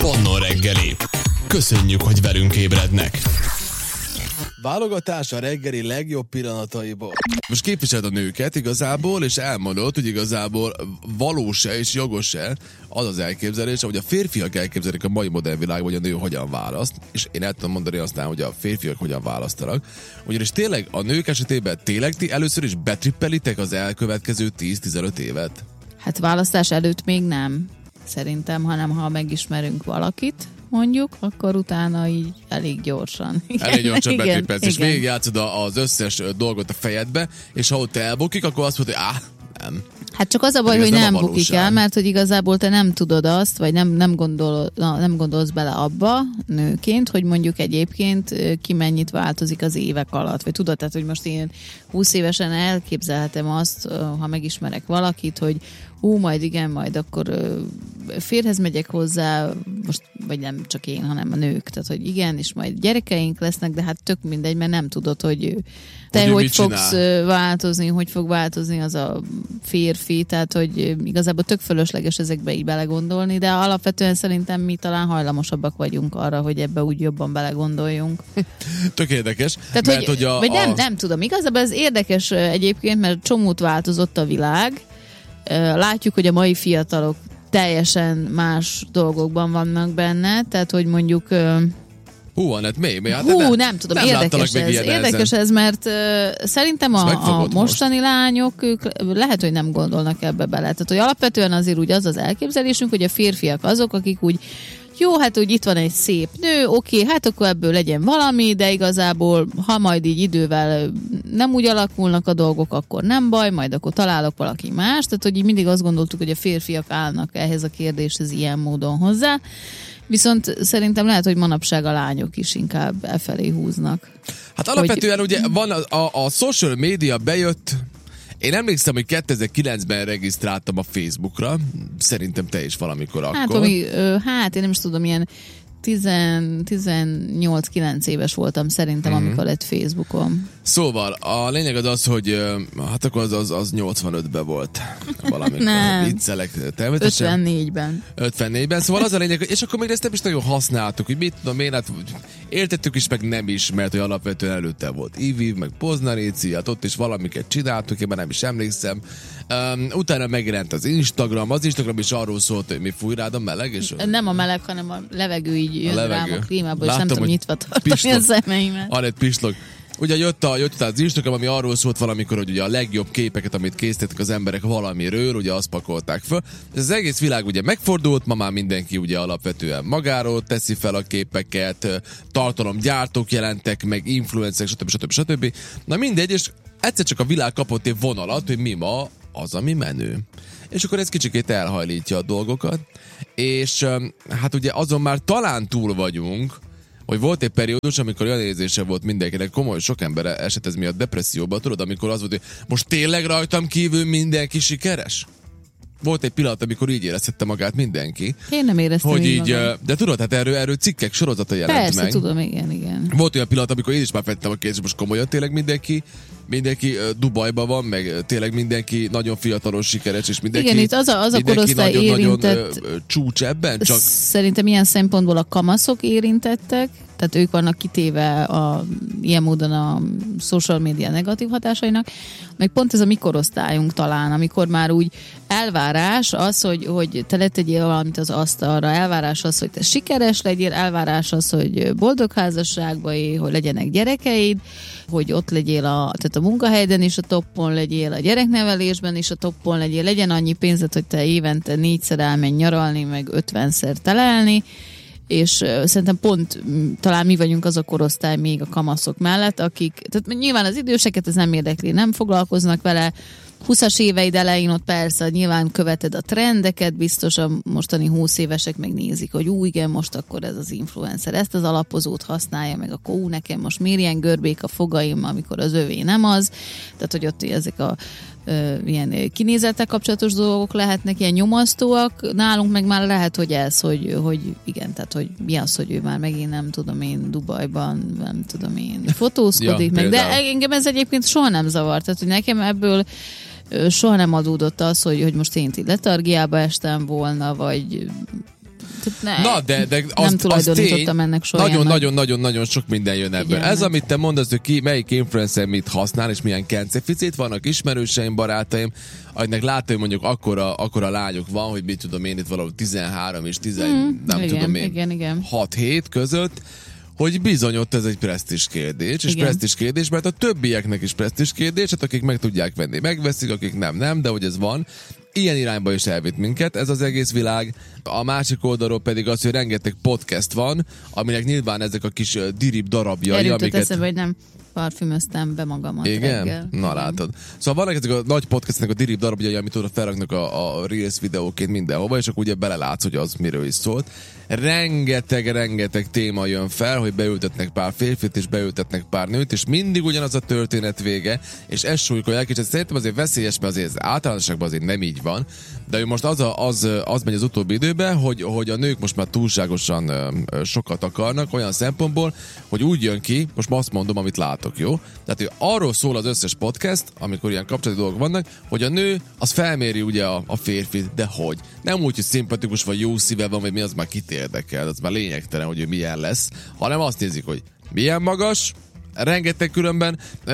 Manna reggeli. Köszönjük, hogy velünk ébrednek. Válogatás a reggeli legjobb pillanataiból. Most képviseled a nőket igazából, és elmondod, hogy igazából valós-e és jogos-e az az elképzelés, ahogy a férfiak elképzelik a mai modern világban, hogy a nő hogyan választ, és én el tudom mondani aztán, hogy a férfiak hogyan választanak. Ugyanis tényleg a nők esetében tényleg ti először is betrippelitek az elkövetkező 10-15 évet? Hát választás előtt még nem, szerintem, hanem ha megismerünk valakit, mondjuk, akkor utána így elég gyorsan. Elég gyorsan betrippelsz, és végigjátszod az összes dolgot a fejedbe, és ha ott elbukik, akkor azt mondod, hogy nem. Hát csak az a baj, hogy nem bukik el, mert hogy igazából te nem tudod azt, vagy nem gondolsz bele abba nőként, hogy mondjuk egyébként ki mennyit változik az évek alatt. Vagy tudod, tehát, hogy most én 20 évesen elképzelhetem azt, ha megismerek valakit, hogy majd akkor férhez megyek hozzá, most, vagy nem csak én, hanem a nők. Tehát, hogy igen, és majd gyerekeink lesznek, de hát tök mindegy, mert nem tudod, hogy te hogy fogsz változni, hogy fog változni az a férfi, tehát, hogy igazából tök fölösleges ezekbe így belegondolni, de alapvetően szerintem mi talán hajlamosabbak vagyunk arra, hogy ebbe úgy jobban belegondoljunk. Tök érdekes. Tehát, hogy nem tudom, igazából ez érdekes egyébként, mert csomót változott a világ. Látjuk, hogy a mai fiatalok teljesen más dolgokban vannak benne, tehát, hogy mondjuk... Hát nem tudom, érdekes ez, mert szerintem a mostani lányok, ők lehet, hogy nem gondolnak ebbe bele. Tehát, hogy alapvetően azért úgy az elképzelésünk, hogy a férfiak azok, akik úgy jó, hát úgy itt van egy szép nő, oké, hát akkor ebből legyen valami, de igazából, ha majd így idővel nem úgy alakulnak a dolgok, akkor nem baj, majd akkor találok valaki más. Tehát, hogy így mindig azt gondoltuk, hogy a férfiak állnak ehhez a kérdéshez ilyen módon hozzá. Viszont szerintem lehet, hogy manapság a lányok is inkább efelé húznak. Hát alapvetően ugye van a social media bejött. Én emlékszem, hogy 2009-ben regisztráltam a Facebookra. Szerintem te is valamikor akkor. Én nem is tudom, ilyen 18-9 éves voltam szerintem, amikor lett Facebookon. Szóval a lényeg az, hogy hát akkor az 85-ben volt valamikor. Nem. Viccelek természetesen. 54-ben. Szóval az a lényeg, és akkor még ezt nem is nagyon használtuk, hogy mit tudom én, hát értettük is, meg nem is, mert hogy alapvetően előtte volt Iviv, meg Poznanici, hát ott is valamiket csináltuk, én már nem is emlékszem. Utána megjelent az Instagram is arról szólt, hogy mi fúj rád a meleg. És nem a meleg, hanem a levegő így jön rám a klímából, és nem tudom nyitva tartani a szemeimet. Arra pislog. Ugye jött az Instagram, ami arról szólt valamikor, hogy ugye a legjobb képeket, amit készítettek az emberek valamiről, ugye azt pakolták föl. Ez az egész világ ugye megfordult, ma már mindenki ugye alapvetően magáról teszi fel a képeket, tartalomgyártók jelentek meg, influencerek, stb. Na mindegy, és egyszer csak a világ kapott egy vonalat, hogy mi ma az, ami menő. És akkor ez kicsikét elhajlítja a dolgokat, és hát ugye azon már talán túl vagyunk, hogy volt egy periódus, amikor olyan érzése volt mindenkinek, komoly, sok ember esett ez miatt depresszióba, tudod, amikor az volt, hogy most tényleg rajtam kívül mindenki sikeres? Volt egy pillanat, amikor így érezhette magát mindenki. Én nem éreztem hogy így de tudod, hát erről cikkek sorozata jelent meg. Persze, tudom, igen. Volt olyan pillanat, amikor én is már fettem a kérdést, most komolyan tényleg mindenki Dubajban van, meg tényleg mindenki nagyon fiatalos, sikeres, és mindenki, igen, itt az a korosztály érintett. Nagyon csúcs ebben. Csak... Szerintem ilyen szempontból a kamaszok érintettek, tehát ők vannak kitéve ilyen módon a social media negatív hatásainak, meg pont ez a mi korosztályunk talán, amikor már úgy elvárás az, hogy te letegyél valamit az asztalra, elvárás az, hogy te sikeres legyél, elvárás az, hogy boldog házasságban élj, hogy legyenek gyerekeid, hogy ott legyél tehát a munkahelyeden is a toppon legyél, a gyereknevelésben is a toppon legyél, legyen annyi pénzed, hogy te évente 4-szer elmenj nyaralni, meg 50-szer telelni, és szerintem pont talán mi vagyunk az a korosztály még a kamaszok mellett, akik, tehát nyilván az időseket ez nem érdekli, nem foglalkoznak vele, 20-as éveid elején ott persze nyilván követed a trendeket, biztos a mostani 20 évesek megnézik, hogy igen, most akkor ez az influencer ezt az alapozót használja, meg akkor nekem most miért ilyen görbék a fogaim, amikor az övé nem az. Tehát, hogy ott ezek a ilyen kinézettel kapcsolatos dolgok lehetnek ilyen nyomasztóak. Nálunk meg már lehet, hogy ez, hogy igen, tehát, hogy mi az, hogy ő már megint nem tudom én Dubajban, nem tudom én fotózkodik meg. De engem ez egyébként soha nem zavar. Tehát, hogy nekem ebből soha nem adódott az, hogy most én itt letargiába estem volna, vagy Na, de nem tulajdonítottam ennek soha. Nagyon sok minden jön ebből. Figyelmet. Ez, amit te mondasz, hogy melyik influencer mit használ, és milyen kenceficét, vannak ismerőseim, barátaim, akiknek látom, hogy mondjuk akkora lányok van, hogy mit tudom én, itt valahol 13 és 10, nem tudom én, igen. 6-7 között, hogy bizony ott ez egy presztízs kérdés, és presztízs kérdés, mert a többieknek is presztízs kérdés, hát akik meg tudják venni, megveszik, akik nem, de hogy ez van. Ilyen irányba is elvitt minket ez az egész világ. A másik oldalról pedig az, hogy rengeteg podcast van, aminek nyilván ezek a kis dirib darabjai, amiket... eszembe, hogy nem parfümöztem be magamat. Igen? Reggel. Na látod. Szóval vannak ezek a nagy podcastnek a dirib darabjai, amit oda felraknak a Reels videóként mindenhova, és akkor ugye belelátsz, hogy az miről is szólt. Rengeteg téma jön fel, hogy beültetnek pár férfit, és beültetnek pár nőt, és mindig ugyanaz a történet vége, és ezt súlykolják, és szerintem azért veszélyes, mert azért általánosságban azért nem így van, de ő most az megy az utóbbi időben, hogy a nők most már túlságosan sokat akarnak olyan szempontból, hogy úgy jön ki, most azt mondom, amit látok, jó? Tehát arról szól az összes podcast, amikor ilyen kapcsolati dolgok vannak, hogy a nő az felméri ugye a férfit, de hogy? Nem úgy, hogy szimpatikus vagy jó szíve van, vagy mi, az már kit érdekel, az már lényegtelen, hogy ő milyen lesz, hanem azt nézik, hogy milyen magas, rengeteg különben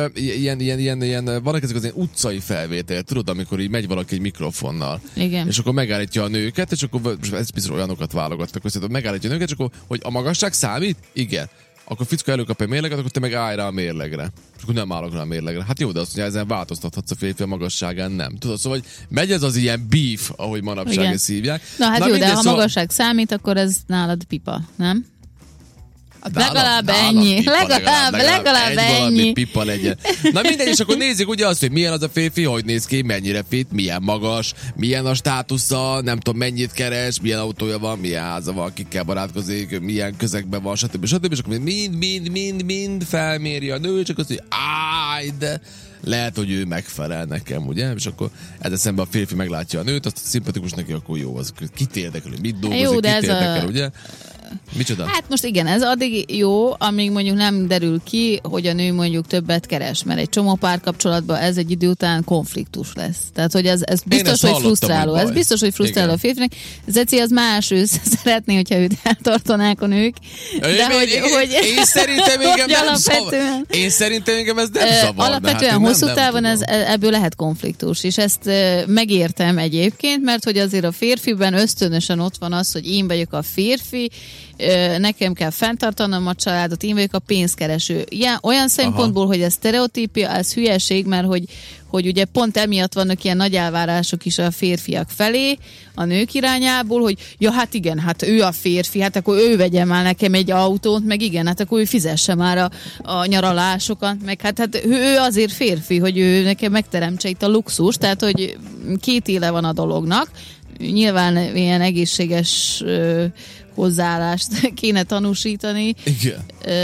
ilyen vannak ezek az ilyen utcai felvétel, tudod, amikor így megy valaki egy mikrofonnal. Igen. És akkor megállítja a nőket, és akkor ez biztos olyanokat válogattak, hogy megállítja a nőket, és akkor, hogy a magasság számít? Igen. Akkor fickó előkap egy mérleget, akkor te meg állj rá a mérlegre. És akkor nem állok rá a mérlegre. Hát jó, de azt mondja, ezen változtathatsz a férfi a magasságán, nem. Tudod, szóval, hogy megy ez az ilyen beef, ahogy manapság ezt hívják. Na hát jó, de ha magasság számít, akkor ez nálad pipa, nem? Legalább ennyi. Legalább ennyi. Pipa legyen. Na mindegy, és akkor nézzük ugye azt, hogy milyen az a férfi, hogy néz ki, mennyire fit, milyen magas, milyen a státusza, nem tudom mennyit keres, milyen autója van, milyen háza van, kikkel barátkozik, milyen közegben van, stb. És akkor mind felméri a nő, csak azt, hogy de lehet, hogy ő megfelel nekem, ugye? És akkor ezzel szemben a férfi meglátja a nőt, azt szimpatikus neki, akkor jó, az kit érdekel, hogy mit dolgozik, jó, kit érdekel, ugye? Micsoda? Hát most igen, ez addig jó, amíg mondjuk nem derül ki, hogy a nő mondjuk többet keres, mert egy csomó párkapcsolatban ez egy idő után konfliktus lesz. Tehát, hogy ez biztos, hogy frusztráló. Ez biztos, hogy frusztráló a férfinek. Zeci az más, ő szeretné, hogyha őt eltartanák a nők. De hogy én szerintem engem nem zavar. Én szerintem engem ez nem zavar. Alapvetően hosszú távon ebből lehet konfliktus, és ezt megértem egyébként, mert hogy azért a férfiben ösztönösen ott van az, hogy én vagyok a férfi, nekem kell fenntartanom a családot, én vagyok a pénzkereső. Olyan szempontból, hogy ez sztereotípia, ez hülyeség, mert hogy ugye pont emiatt vannak ilyen nagy elvárások is a férfiak felé, a nők irányából, hogy ja, hát igen, hát ő a férfi, hát akkor ő vegye már nekem egy autót, meg igen, hát akkor ő fizesse már a nyaralásokat, meg hát ő azért férfi, hogy ő nekem megteremtse itt a luxus, tehát hogy két éle van a dolognak. Nyilván ilyen egészséges hozzáállást kéne tanúsítani. Igen.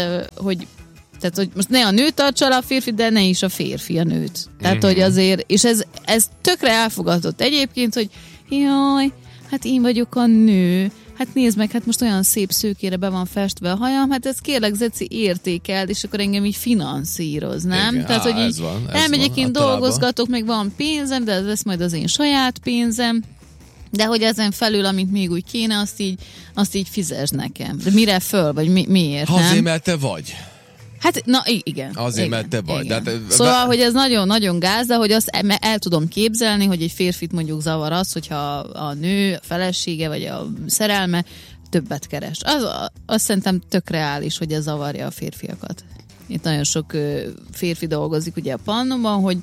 Tehát, hogy most ne a nő tartsa a férfi, de ne is a férfi a nőt. Tehát, hogy azért, és ez tökre elfogadott egyébként, hogy jaj, hát én vagyok a nő, hát nézd meg, hát most olyan szép szőkére be van festve a hajam, hát ezt kérlek, Zeci, értékeld, és akkor engem így finanszíroz, nem? Igen, tehát, hogy így elmegyek, én dolgozgatok, meg van pénzem, de ez lesz majd az én saját pénzem. De hogy ezen felül, amit még úgy kéne, azt így fizesd nekem. De mire föl, vagy miért, nem? Azért, mert te vagy. Hát, na igen. Azért, igen, mert te vagy. De szóval, hogy ez nagyon-nagyon gáz, de hogy azt el tudom képzelni, hogy egy férfit mondjuk zavar az, hogyha a nő, a felesége, vagy a szerelme többet keres. Azt szerintem tök reális, hogy ez zavarja a férfiakat. Itt nagyon sok férfi dolgozik ugye a Pannonban, hogy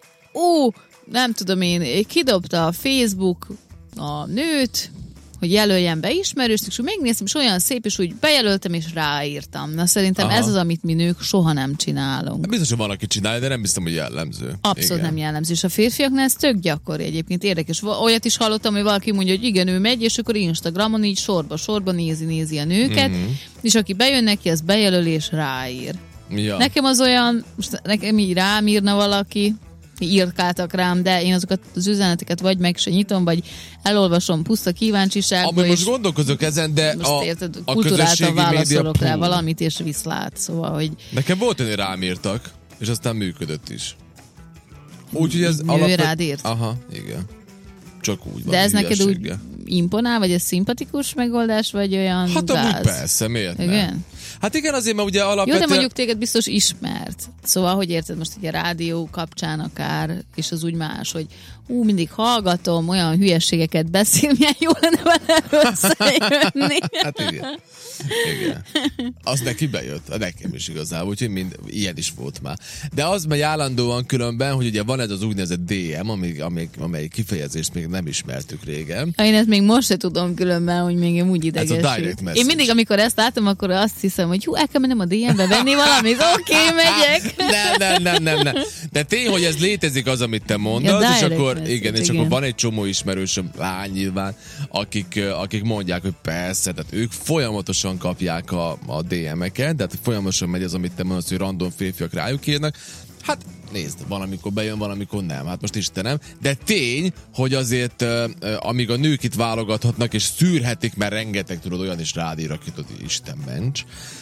nem tudom én, kidobta a Facebook a nőt, hogy jelöljen be ismerőst, és megnéztem, és olyan szép, és úgy bejelöltem, és ráírtam. Na szerintem ez az, amit mi nők soha nem csinálunk. Biztos, hogy van, aki csinálja, de nem biztos, hogy jellemző. Abszolút nem jellemző. És a férfiaknál ez tök gyakori egyébként. Érdekes. Olyat is hallottam, hogy valaki mondja, hogy igen, ő megy, és akkor Instagramon így sorba nézi a nőket, és aki bejön neki, az bejelöl, és ráír. Ja. Nekem az olyan, most nekem így rám írna valaki, írkáltak rám, de én azokat az üzeneteket vagy meg se nyitom, vagy elolvasom puszta kíváncsiságból. Ami most gondolkozok ezen, de most érted, kulturáltan válaszolok rá valamit, és viszlát, szóval, hogy... Nekem volt, hogy rám írtak, és aztán működött is. Úgyhogy ez rád írt? Aha, igen. csak úgy van. De ez neked úgy hülyeséggel. imponál, vagy ez szimpatikus megoldás, vagy olyan Hát gáz? amúgy persze, miért nem? Igen? Hát igen, azért, mert ugye Jó, alapvetően... de mondjuk téged biztos ismert. Szóval, hogy érted most ugye a rádió kapcsán akár, és az úgy más, hogy mindig hallgatom, olyan hülyeségeket beszél, milyen jó lenne vele összejönni. Hát igen. Igen. Az neki bejött, nekem is igazából, úgyhogy ilyen is volt már. De az megy állandóan különben, hogy ugye van ez az úgynevezett DM, amely kifejezést még nem ismertük régen. Én ezt még most se tudom különben, hogy még úgy idegesít. Ez a direct message. Én mindig, amikor ezt látom, akkor azt hiszem, hogy el kell mennem a DM-be venni valamit, oké, megyek. Nem. De tény, hogy ez létezik az, amit te mondasz, Ja, és akkor message, igen, és akkor van egy csomó ismerősöm, lány nyilván, akik mondják, hogy persze, tehát ők folyamatosan kapják a DM-eket, tehát folyamatosan megy az, amit te mondasz, hogy random férfiak rájuk írnak. Hát nézd, van, amikor bejön, van, amikor nem. Hát most Istenem. De tény, hogy azért amíg a nők itt válogathatnak, és szűrhetik, mert rengeteg tudod olyan is rád ír, akit Isten ments,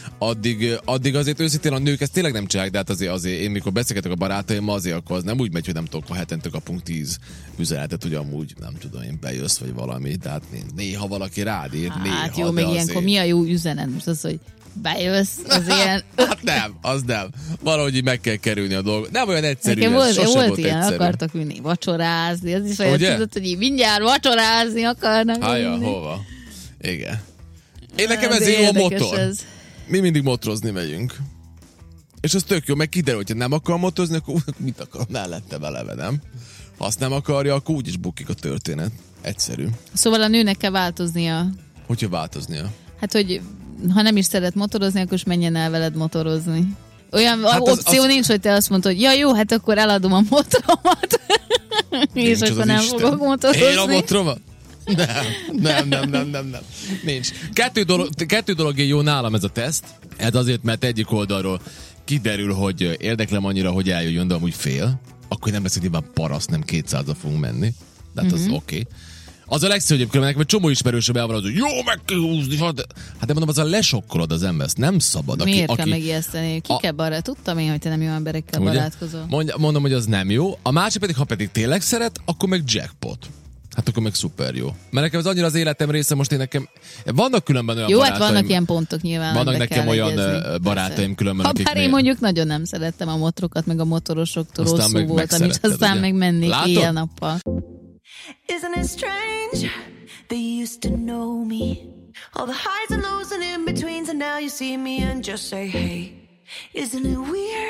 addig azért őszintén a nők ezt tényleg nem csinálják, de hát azért én mikor beszélgetek a barátaimmal, azért akkor az nem úgy megy, hogy nem tudok, ha hetente kapunk 10 üzenetet, hogy amúgy nem tudom, én bejössz, vagy valami, tehát néha valaki rád ír, néha. Hát jó, meg ilyenkor mi a jó üzenet? Most az, hogy bejössz, az ilyen... Hát nem, az nem. Valahogy így meg kell kerülni a dolgot. Nem olyan egyszerű, nekem ez sosem volt ilyen, egyszerű. akartak vinni vacsorázni, az is olyan tudod, hogy így mindjárt vacsorázni akarnak. Hája, hova? Igen. Én nekem ez jó a motor. Ez. Mi mindig motorozni megyünk. És az tök jó, meg kiderül, hogyha nem akar motorozni, akkor mit akar mellette veleve, nem? Ha azt nem akarja, akkor úgyis bukik a történet. Egyszerű. Szóval a nőnek kell változnia. Hogyha változnia? Hát, hogy ha nem is szeret motorozni, akkor is menjen el veled motorozni. Olyan hát opció nincs, hogy te azt mondod, hogy ja jó, hát akkor eladom a motoromat. És akkor nem fogok motorozni. Én a motoromat? Nem. Nincs. Kettő dolog jó nálam ez a teszt. Ez azért, mert egyik oldalról kiderül, hogy érdeklem annyira, hogy eljöjjön, de amúgy fél. Akkor nem lesz, hogy nyilván paraszt, nem 200-a fogunk menni. De hát az oké. Az a legszörnyűbb különben, nekem egy csomó ismerősöm el van az, hogy jó, meg kell húzni. Hát de mondom, azzal lesokkolod az embert, nem szabad. Miért kell megijeszteni? Ki kell barát? Tudtam én, hogy te nem jó emberekkel barátkozol. Mondom, hogy az nem jó. A másik pedig, ha pedig tényleg szeret, akkor meg jackpot. Hát akkor meg szuper jó. Mert nekem ez annyira az életem része, most én nekem... Vannak különben olyan barátaim... Jó, hát vannak ilyen pontok nyilván. Vannak nekem olyan barátaim különben, akiknél... Habár én mondjuk nagyon nem szerettem a motorokat, meg a motorosoktól rosszul voltam, és aztán meg mennék éjjel-nappal. Isn't it strange? They used to know me. All the highs and lows and in-betweens, and now you see me and just say, hey. Isn't it weird?